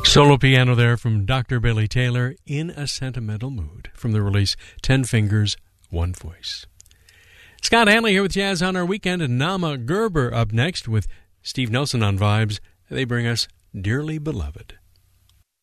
Solo piano there from Dr. Billy Taylor, In a Sentimental Mood, from the release 10 Fingers, One Voice. Scott Hanley here with Jazz on Our Weekend, and Nama Gerber up next with Steve Nelson on Vibes. They bring us Dearly Beloved.